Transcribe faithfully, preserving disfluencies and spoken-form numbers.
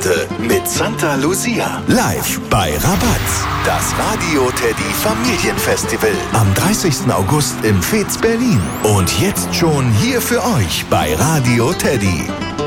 heute mit Santa Lucia. Live bei Rabatz. Das Radio Teddy Familienfestival. Am dreißigsten August im Fez Berlin. Und jetzt schon hier für euch bei Radio Teddy.